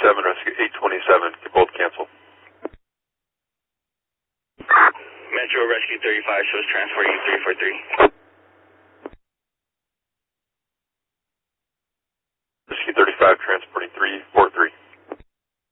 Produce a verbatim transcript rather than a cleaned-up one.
seven, rescue eight twenty-seven, can both cancel. Metro Rescue thirty-five shows transport U three four three.